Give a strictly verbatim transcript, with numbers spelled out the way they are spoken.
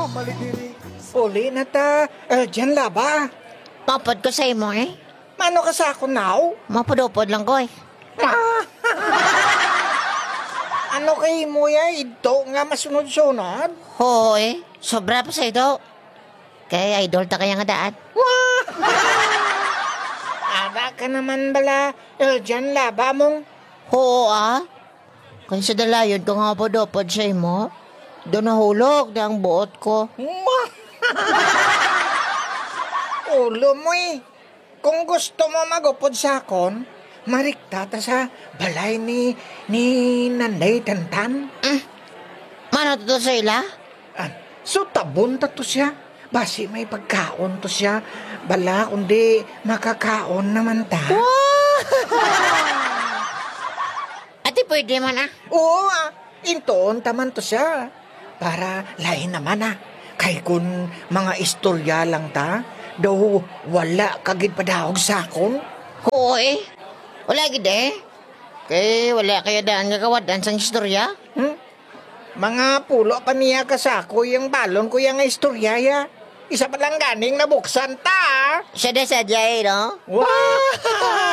Malidiri. Uli na ta. Eh, dyan laba. Mapod ko sa imo eh. Mano ka sa ako now? Mapodopod lang ko eh. Ah. Ano kay mo ya? Ito nga masunod-sunod. Oo eh. Sobra pa sa ito. Kaya idol ta kaya nga daan. Wah! Ada ka naman bala. Eh, dyan laba mong. Oo ah. Kung sa dalayod ko nga podopod sa imo, doon nahulog na ang buot ko. Ma! Ulo mo eh. Kung gusto mo magupod sa akon, mariktata sa balay ni ni Nanday Tantan. Mm. Mano to sa ila? Ah, so tabon ta to siya. Basi may pagkaon to siya. Bala kundi makakaon naman ta. Ate pwede man ah. Oo ah, intoon taman to siya. Para lain naman ah. Kay kun mga istorya lang ta, daw wala kagid padahog sa akon. Oo eh. Wala gid eh. Kay wala kaya daan nga kawadan sang istorya. Hmm? Mga pulo pa niya ka sa ako yung balon ko yung istorya ya. Isa pa lang ganing nabuksan ta. Siya de sadya eh, no? Wow!